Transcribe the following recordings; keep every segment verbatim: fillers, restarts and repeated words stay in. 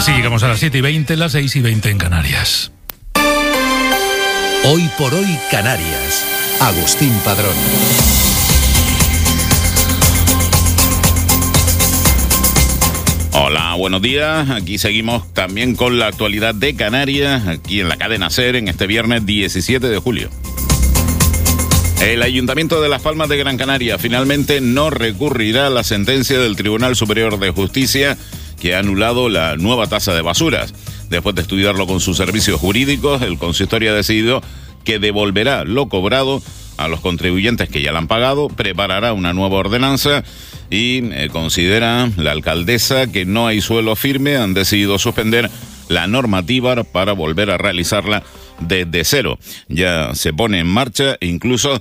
Así llegamos a las siete y veinte, las seis y veinte en Canarias. Hoy por hoy Canarias. Agustín Padrón. Hola, buenos días. Aquí seguimos también con la actualidad de Canarias, aquí en la cadena SER, en este viernes diecisiete de julio. El Ayuntamiento de Las Palmas de Gran Canaria finalmente no recurrirá a la sentencia del Tribunal Superior de Justicia que ha anulado la nueva tasa de basuras. Después de estudiarlo con sus servicios jurídicos, el consistorio ha decidido que devolverá lo cobrado a los contribuyentes que ya la han pagado, preparará una nueva ordenanza y eh, considera la alcaldesa que no hay suelo firme, han decidido suspender la normativa para volver a realizarla desde cero. Ya se pone en marcha incluso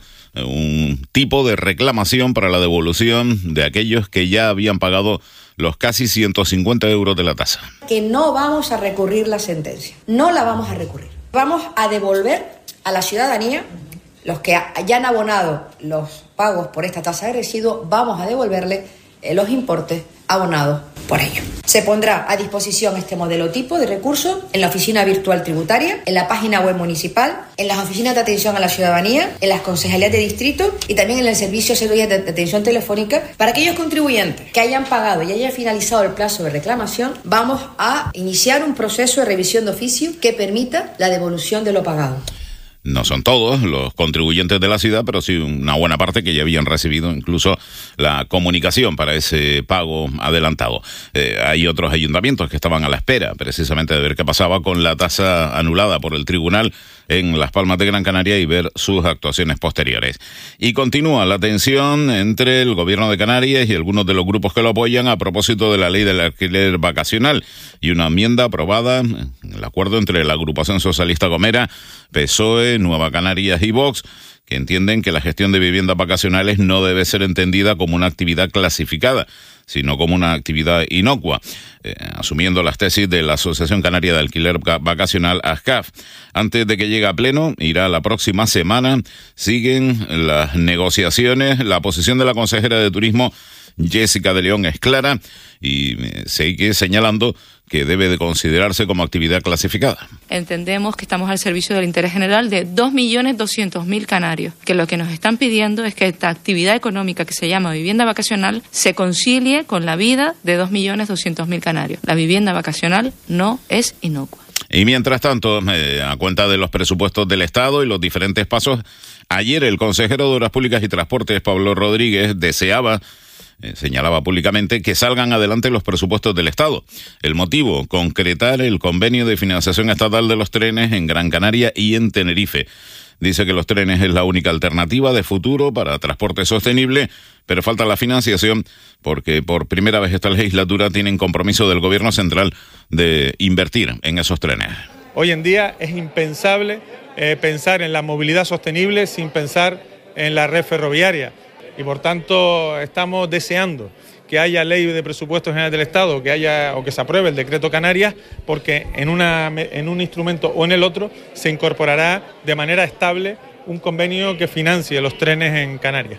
un tipo de reclamación para la devolución de aquellos que ya habían pagado los casi ciento cincuenta euros de la tasa. Que no vamos a recurrir la sentencia, no la vamos a recurrir. Vamos a devolver a la ciudadanía, los que hayan abonado los pagos por esta tasa de residuos, vamos a devolverle los importes abonados por ello. Se pondrá a disposición este modelo tipo de recurso en la oficina virtual tributaria, en la página web municipal, en las oficinas de atención a la ciudadanía, en las concejalías de distrito y también en el servicio de atención telefónica. Para aquellos contribuyentes que hayan pagado y hayan finalizado el plazo de reclamación, vamos a iniciar un proceso de revisión de oficio que permita la devolución de lo pagado. No son todos los contribuyentes de la ciudad, pero sí una buena parte que ya habían recibido incluso la comunicación para ese pago adelantado. Eh, hay otros ayuntamientos que estaban a la espera precisamente de ver qué pasaba con la tasa anulada por el tribunal en Las Palmas de Gran Canaria y ver sus actuaciones posteriores. Y continúa la tensión entre el gobierno de Canarias y algunos de los grupos que lo apoyan a propósito de la ley del alquiler vacacional y una enmienda aprobada en el acuerdo entre la agrupación socialista Gomera, P S O E, Nueva Canarias y Vox, que entienden que la gestión de viviendas vacacionales no debe ser entendida como una actividad clasificada, sino como una actividad inocua, eh, asumiendo las tesis de la Asociación Canaria de Alquiler Vacacional, A S C A F. Antes de que llegue a pleno, irá la próxima semana, siguen las negociaciones. La posición de la consejera de Turismo, Jessica de León, es clara y eh, sigue señalando que debe de considerarse como actividad clasificada. Entendemos que estamos al servicio del interés general de dos millones doscientos mil canarios, que lo que nos están pidiendo es que esta actividad económica que se llama vivienda vacacional se concilie con la vida de dos millones doscientos mil canarios. La vivienda vacacional no es inocua. Y mientras tanto, eh, a cuenta de los presupuestos del Estado y los diferentes pasos, ayer el consejero de Obras Públicas y Transportes, Pablo Rodríguez, deseaba Eh, señalaba públicamente que salgan adelante los presupuestos del Estado. El motivo, concretar el convenio de financiación estatal de los trenes en Gran Canaria y en Tenerife. Dice que los trenes es la única alternativa de futuro para transporte sostenible, pero falta la financiación porque por primera vez esta legislatura tienen compromiso del gobierno central de invertir en esos trenes. Hoy en día es impensable eh, pensar en la movilidad sostenible sin pensar en la red ferroviaria. Y por tanto estamos deseando que haya ley de presupuestos generales del Estado, que haya o que se apruebe el decreto Canarias, porque en, una, en un instrumento o en el otro se incorporará de manera estable un convenio que financie los trenes en Canarias.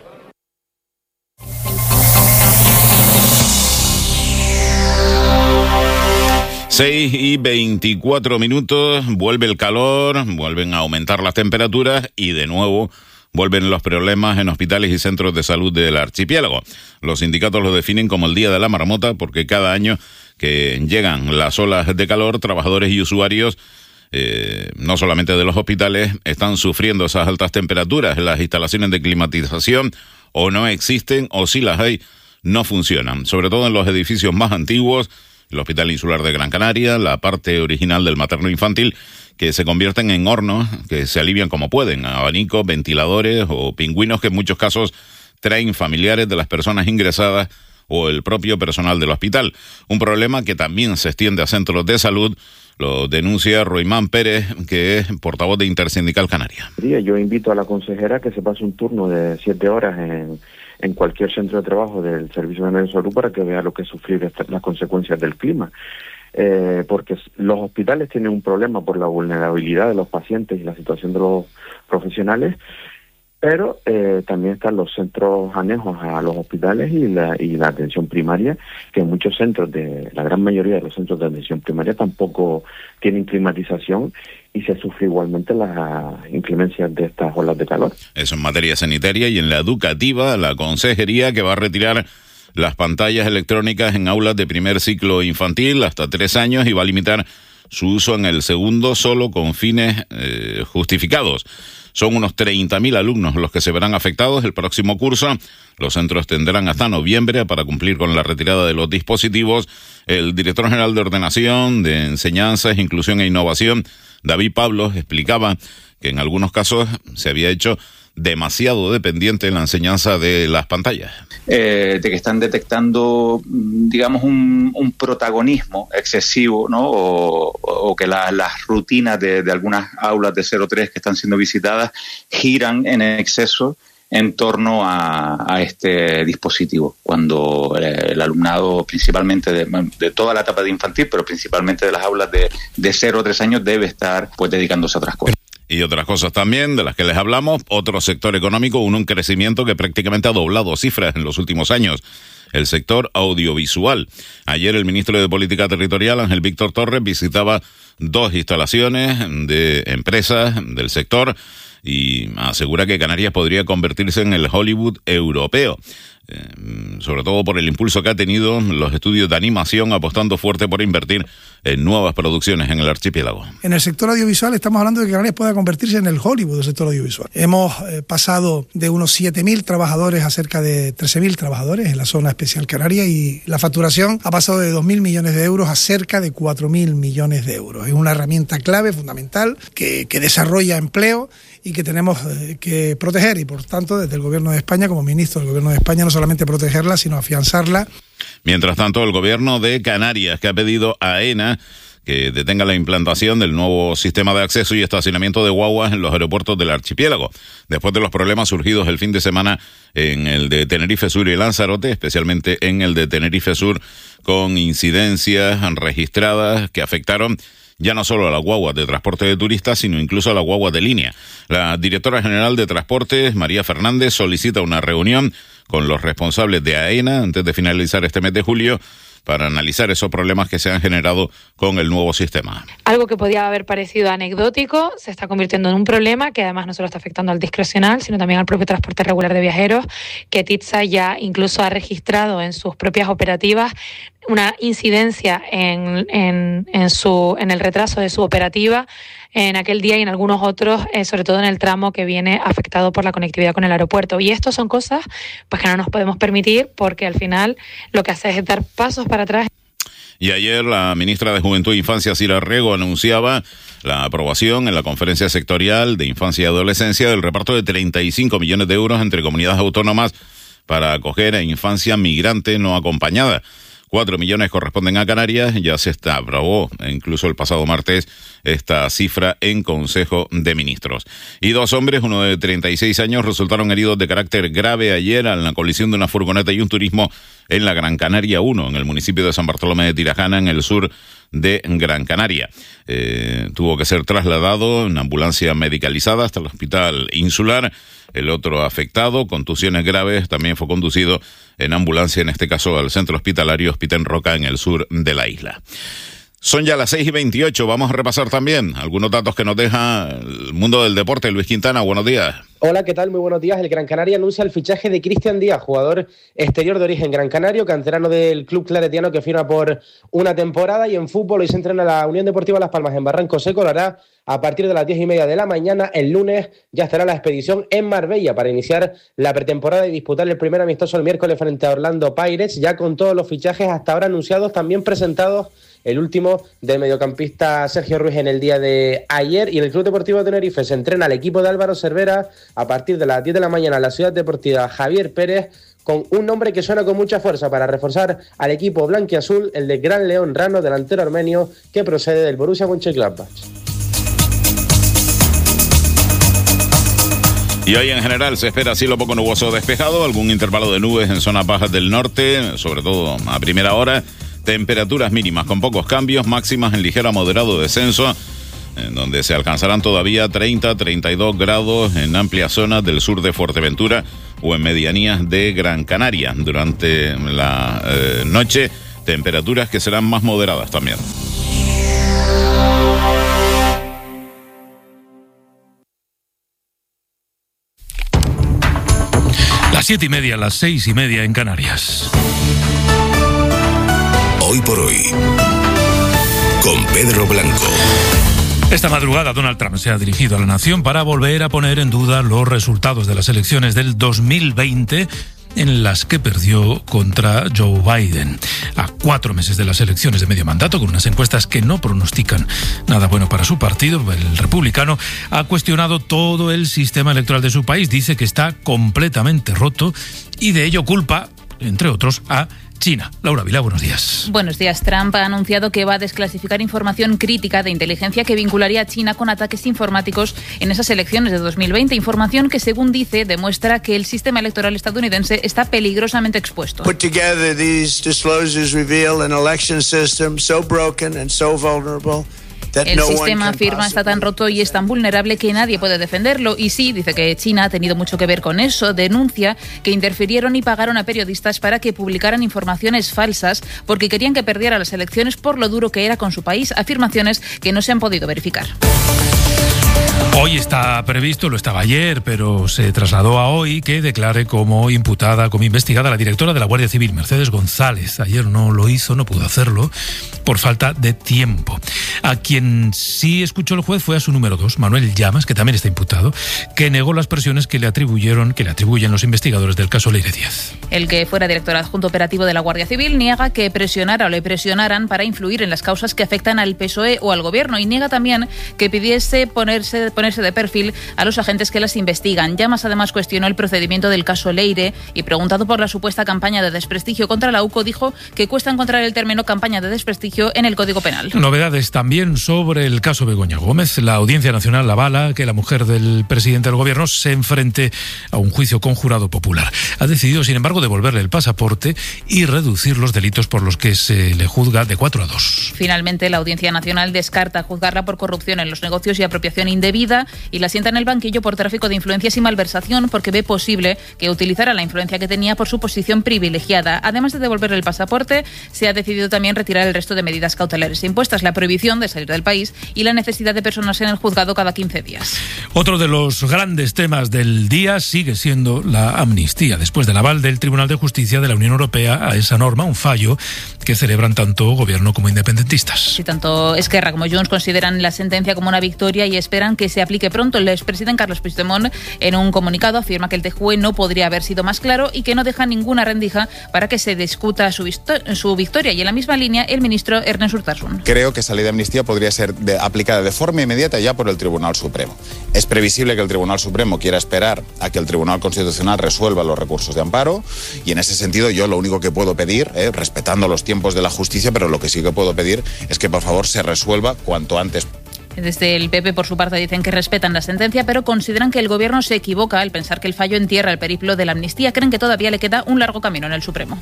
seis y veinticuatro minutos, vuelve el calor, vuelven a aumentar las temperaturas y de nuevo vuelven los problemas en hospitales y centros de salud del archipiélago. Los sindicatos lo definen como el Día de la Marmota porque cada año que llegan las olas de calor, trabajadores y usuarios, eh, no solamente de los hospitales, están sufriendo esas altas temperaturas. Las instalaciones de climatización o no existen o si las hay, no funcionan. Sobre todo en los edificios más antiguos, el Hospital Insular de Gran Canaria, la parte original del materno infantil, que se convierten en hornos que se alivian como pueden, abanicos, ventiladores o pingüinos que en muchos casos traen familiares de las personas ingresadas o el propio personal del hospital. Un problema que también se extiende a centros de salud, lo denuncia Roimán Pérez, que es portavoz de Intersindical Canaria. Yo invito a la consejera que se pase un turno de siete horas en, en cualquier centro de trabajo del Servicio de Salud para que vea lo que es sufrir las consecuencias del clima. Eh, porque los hospitales tienen un problema por la vulnerabilidad de los pacientes y la situación de los profesionales, pero eh, también están los centros anejos a los hospitales y la, y la atención primaria, que muchos centros, de la gran mayoría de los centros de atención primaria tampoco tienen climatización y se sufre igualmente las inclemencias de estas olas de calor. Eso en materia sanitaria. Y en la educativa, la consejería que va a retirar las pantallas electrónicas en aulas de primer ciclo infantil hasta tres años y va a limitar su uso en el segundo solo con fines eh, justificados. Son unos treinta mil alumnos los que se verán afectados el próximo curso. Los centros tendrán hasta noviembre para cumplir con la retirada de los dispositivos. El director general de Ordenación, de Enseñanzas, Inclusión e Innovación, David Pablos, explicaba que en algunos casos se había hecho demasiado dependiente en la enseñanza de las pantallas. Eh, de que están detectando, digamos, un, un protagonismo excesivo, ¿no? O, o que la, las rutinas de, de algunas aulas de cero tres que están siendo visitadas giran en exceso en torno a, a este dispositivo, cuando eh, el alumnado, principalmente de, de toda la etapa de infantil, pero principalmente de las aulas de, de cero a tres años, debe estar pues dedicándose a otras cosas. Y otras cosas también de las que les hablamos. Otro sector económico, un, un crecimiento que prácticamente ha doblado cifras en los últimos años. El sector audiovisual. Ayer el ministro de Política Territorial, Ángel Víctor Torres, visitaba dos instalaciones de empresas del sector y asegura que Canarias podría convertirse en el Hollywood europeo. Eh, sobre todo por el impulso que ha tenido los estudios de animación, apostando fuerte por invertir en nuevas producciones en el archipiélago. En el sector audiovisual estamos hablando de que Canarias pueda convertirse en el Hollywood del sector audiovisual. Hemos eh, pasado de unos siete mil trabajadores a cerca de trece mil trabajadores en la zona especial canaria, y la facturación ha pasado de dos mil millones de euros a cerca de cuatro mil millones de euros. Es una herramienta clave, fundamental, que, que desarrolla empleo y que tenemos eh, que proteger, y por tanto desde el Gobierno de España, como ministro del Gobierno de España, no solamente protegerla, sino afianzarla. Mientras tanto, el Gobierno de Canarias, que ha pedido a AENA que detenga la implantación del nuevo sistema de acceso y estacionamiento de guaguas en los aeropuertos del archipiélago, después de los problemas surgidos el fin de semana en el de Tenerife Sur y Lanzarote, especialmente en el de Tenerife Sur, con incidencias registradas que afectaron ya no solo a las guaguas de transporte de turistas, sino incluso a las guaguas de línea. La directora general de Transportes, María Fernández, solicita una reunión con los responsables de AENA antes de finalizar este mes de julio para analizar esos problemas que se han generado con el nuevo sistema. Algo que podía haber parecido anecdótico se está convirtiendo en un problema que además no solo está afectando al discrecional, sino también al propio transporte regular de viajeros, que TITSA ya incluso ha registrado en sus propias operativas una incidencia en, en, en, su, en el retraso de su operativa en aquel día y en algunos otros, eh, sobre todo en el tramo que viene afectado por la conectividad con el aeropuerto. Y esto son cosas pues que no nos podemos permitir, porque al final lo que hace es dar pasos para atrás. Y ayer la ministra de Juventud e Infancia, Sira Riego, anunciaba la aprobación en la Conferencia Sectorial de Infancia y Adolescencia del reparto de treinta y cinco millones de euros entre comunidades autónomas para acoger a infancia migrante no acompañada. Cuatro millones corresponden a Canarias. Ya se está, aprobó incluso el pasado martes esta cifra en Consejo de Ministros. Y dos hombres, uno de treinta y seis años, resultaron heridos de carácter grave ayer en la colisión de una furgoneta y un turismo en la Gran Canaria uno, en el municipio de San Bartolomé de Tirajana, en el sur de Gran Canaria. Eh, tuvo que ser trasladado en ambulancia medicalizada hasta el hospital insular. El otro afectado, contusiones graves, también fue conducido en ambulancia, en este caso al centro hospitalario Hospital Roca, en el sur de la isla. Son ya las seis y veintiocho, vamos a repasar también algunos datos que nos deja el mundo del deporte. Luis Quintana, buenos días. Hola, ¿qué tal? Muy buenos días. El Gran Canaria anuncia el fichaje de Cristian Díaz, jugador exterior de origen gran canario, canterano del club claretiano, que firma por una temporada. Y en fútbol hoy se entrena la Unión Deportiva Las Palmas en Barranco Seco. Lo hará a partir de las diez y media de la mañana. El lunes ya estará la expedición en Marbella para iniciar la pretemporada y disputar el primer amistoso el miércoles frente a Orlando Pirates, ya con todos los fichajes hasta ahora anunciados, también presentados. El último del mediocampista Sergio Ruiz en el día de ayer. Y en el Club Deportivo Tenerife se entrena el equipo de Álvaro Cervera a partir de las diez de la mañana en la Ciudad Deportiva Javier Pérez, con un nombre que suena con mucha fuerza para reforzar al equipo blanquiazul, el de Gran León Rano, delantero armenio que procede del Borussia Mönchengladbach. Y hoy en general se espera cielo poco nuboso despejado, algún intervalo de nubes en zonas bajas del norte, sobre todo a primera hora. Temperaturas mínimas con pocos cambios, máximas en ligero a moderado descenso. en donde se alcanzarán todavía treinta, treinta y dos grados en amplias zonas del sur de Fuerteventura o en medianías de Gran Canaria. Durante la eh, noche, temperaturas que serán más moderadas también. Las siete y media, las seis y media en Canarias. Hoy por hoy, con Pedro Blanco. Esta madrugada Donald Trump se ha dirigido a la nación para volver a poner en duda los resultados de las elecciones del dos mil veinte, en las que perdió contra Joe Biden, a cuatro meses de las elecciones de medio mandato, con unas encuestas que no pronostican nada bueno para su partido. El republicano ha cuestionado todo el sistema electoral de su país, dice que está completamente roto y de ello culpa, entre otros, a China. Laura Vilá, buenos días. Buenos días. Trump ha anunciado que va a desclasificar información crítica de inteligencia que vincularía a China con ataques informáticos en esas elecciones de dos mil veinte. Información que, según dice, demuestra que el sistema electoral estadounidense está peligrosamente expuesto. Put together these disclosures reveal an election system so broken and so vulnerable. El sistema, afirma, está tan roto y es tan vulnerable que nadie puede defenderlo. Y sí, dice que China ha tenido mucho que ver con eso. Denuncia que interfirieron y pagaron a periodistas para que publicaran informaciones falsas porque querían que perdiera las elecciones por lo duro que era con su país. Afirmaciones que no se han podido verificar. Hoy está previsto, lo estaba ayer, pero se trasladó a hoy, que declare como imputada, como investigada la directora de la Guardia Civil, Mercedes González. Ayer no lo hizo, no pudo hacerlo, por falta de tiempo. A quien sí escuchó el juez fue a su número dos, Manuel Llamas, que también está imputado, que negó las presiones que le atribuyeron, que le atribuyen los investigadores del caso Leire Díaz. El que fuera director adjunto operativo de la Guardia Civil niega que presionara o le presionaran para influir en las causas que afectan al P S O E o al gobierno, y niega también que pidiese ponerse, ponerse de perfil a los agentes que las investigan. Llamas además cuestionó el procedimiento del caso Leire y, preguntado por la supuesta campaña de desprestigio contra la U C O, dijo que cuesta encontrar el término campaña de desprestigio en el Código Penal. Novedades también sobre el caso Begoña Gómez. La Audiencia Nacional avala que la mujer del presidente del gobierno se enfrente a un juicio con jurado popular. Ha decidido, sin embargo, devolverle el pasaporte y reducir los delitos por los que se le juzga de cuatro a dos. Finalmente, la Audiencia Nacional descarta juzgarla por corrupción en los negocios y apropiación indebida y la sienta en el banquillo por tráfico de influencias y malversación, porque ve posible que utilizara la influencia que tenía por su posición privilegiada. Además de devolverle el pasaporte, se ha decidido también retirar el resto de medidas cautelares impuestas, la prohibición de salir del país y la necesidad de personarse en el juzgado cada quince días. Otro de los grandes temas del día sigue siendo la amnistía, después del aval del Tribunal de Justicia de la Unión Europea a esa norma, un fallo que celebran tanto gobierno como independentistas. Sí, tanto Esquerra como Junts consideran la sentencia como una victoria y esperan que se aplique pronto. El expresidente Carlos Puigdemont, en un comunicado, afirma que el T J U E no podría haber sido más claro y que no deja ninguna rendija para que se discuta su, su victoria. Y en la misma línea, el ministro Ernest Urtasun. Creo que esa ley de amnistía podría ser de, aplicada de forma inmediata ya por el Tribunal Supremo. Es previsible que el Tribunal Supremo quiera esperar a que el Tribunal Constitucional resuelva los recursos de amparo, y en ese sentido yo lo único que puedo pedir, eh, respetando los tiempos de la justicia, pero lo que sí que puedo pedir es que por favor se resuelva cuanto antes. Desde el P P, por su parte, dicen que respetan la sentencia, pero consideran que el gobierno se equivoca al pensar que el fallo entierra el periplo de la amnistía. Creen que todavía le queda un largo camino en el Supremo.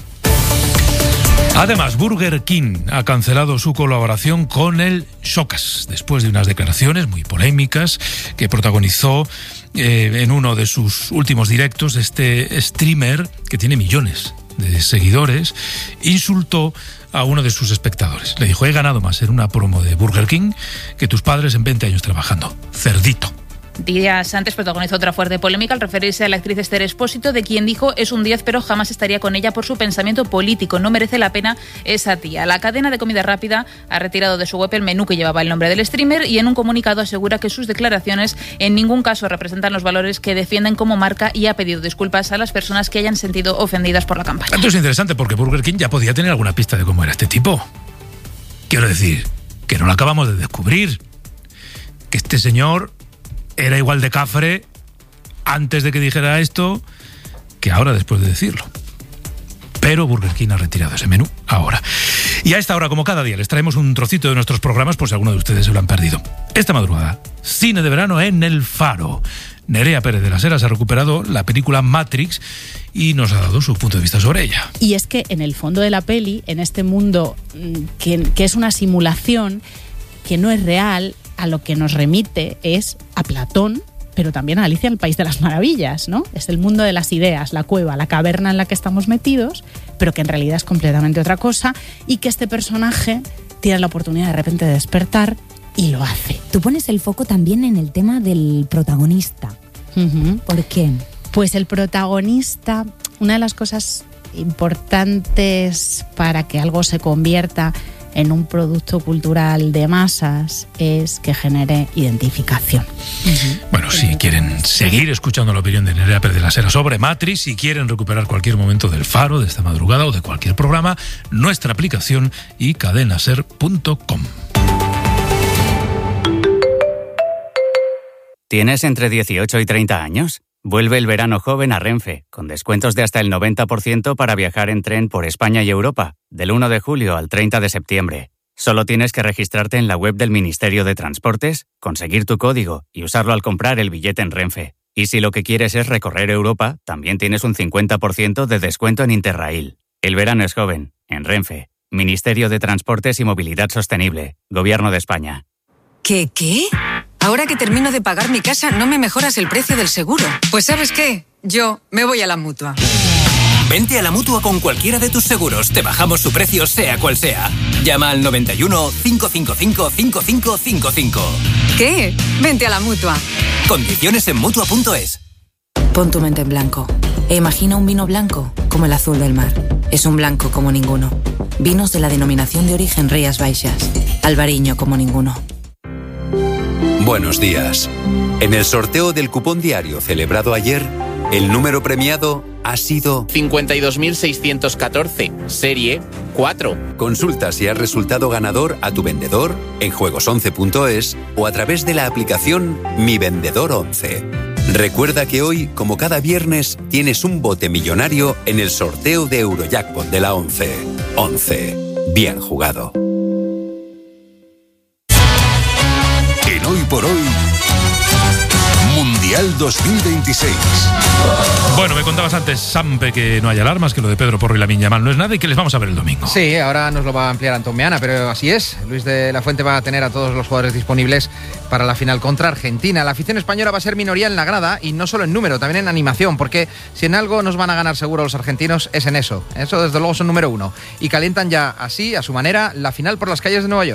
Además, Burger King ha cancelado su colaboración con el Showcase después de unas declaraciones muy polémicas que protagonizó eh, en uno de sus últimos directos. Este streamer, que tiene millones de seguidores, insultó a uno de sus espectadores. Le dijo: he ganado más en una promo de Burger King que tus padres en veinte años trabajando. Cerdito. Días antes protagonizó otra fuerte polémica al referirse a la actriz Esther Expósito, de quien dijo es un diez pero jamás estaría con ella por su pensamiento político. No merece la pena esa tía. La cadena de comida rápida ha retirado de su web el menú que llevaba el nombre del streamer y en un comunicado asegura que sus declaraciones en ningún caso representan los valores que defienden como marca, y ha pedido disculpas a las personas que hayan sentido ofendidas por la campaña. Esto es interesante porque Burger King ya podía tener alguna pista de cómo era este tipo. Quiero decir, que no lo acabamos de descubrir. Que este señor era igual de cafre antes de que dijera esto que ahora después de decirlo. Pero Burger King ha retirado ese menú ahora. Y a esta hora, como cada día, les traemos un trocito de nuestros programas por si alguno de ustedes se lo han perdido. Esta madrugada, cine de verano en El Faro. Nerea Pérez de las Heras ha recuperado la película Matrix y nos ha dado su punto de vista sobre ella. Y es que en el fondo de la peli, en este mundo que, que es una simulación, que no es real, a lo que nos remite es a Platón, pero también a Alicia en el País de las Maravillas, ¿no? Es el mundo de las ideas, la cueva, la caverna en la que estamos metidos, pero que en realidad es completamente otra cosa, y que este personaje tiene la oportunidad de repente de despertar y lo hace. Tú pones el foco también en el tema del protagonista. Uh-huh. ¿Por qué? Pues el protagonista, una de las cosas importantes para que algo se convierta en un producto cultural de masas es que genere identificación. Uh-huh. Bueno, si quieren seguir escuchando la opinión de Nerea Pérez de la Sera sobre Matrix, si quieren recuperar cualquier momento del Faro, de esta madrugada o de cualquier programa, nuestra aplicación y cadenaser punto com. ¿Tienes entre dieciocho y treinta años? Vuelve el verano joven a Renfe, con descuentos de hasta el noventa por ciento para viajar en tren por España y Europa, del uno de julio al treinta de septiembre. Solo tienes que registrarte en la web del Ministerio de Transportes, conseguir tu código y usarlo al comprar el billete en Renfe. Y si lo que quieres es recorrer Europa, también tienes un cincuenta por ciento de descuento en Interrail. El verano es joven, en Renfe. Ministerio de Transportes y Movilidad Sostenible, Gobierno de España. ¿Qué, qué? Ahora que termino de pagar mi casa, ¿no me mejoras el precio del seguro? Pues ¿sabes qué? Yo me voy a la Mutua. Vente a la Mutua con cualquiera de tus seguros. Te bajamos su precio sea cual sea. Llama al noventa y uno, cinco cinco cinco, cinco cinco cinco cinco. ¿Qué? Vente a la Mutua. Condiciones en Mutua punto es. Pon tu mente en blanco e imagina un vino blanco como el azul del mar. Es un blanco como ninguno. Vinos de la denominación de origen Rías Baixas. Albariño como ninguno. Buenos días. En el sorteo del cupón diario celebrado ayer, el número premiado ha sido cincuenta y dos mil seiscientos catorce, serie cuatro. Consulta si has resultado ganador a tu vendedor en juegos once punto es o a través de la aplicación Mi Vendedor once. Recuerda que hoy, como cada viernes, tienes un bote millonario en el sorteo de Eurojackpot de la once. once. Bien jugado. En Hoy por Hoy, Mundial dos mil veintiséis. Bueno, me contabas antes, Sampe, que no hay alarmas, que lo de Pedro Porro y Lamine Yamal no es nada y que les vamos a ver el domingo. Sí, ahora nos lo va a ampliar Antón Meana, pero así es. Luis de la Fuente va a tener a todos los jugadores disponibles para la final contra Argentina. La afición española va a ser minoría en la grada y no solo en número, también en animación, porque si en algo nos van a ganar seguro los argentinos es en eso. Eso desde luego son número uno. Y calientan ya así, a su manera, la final por las calles de Nueva York.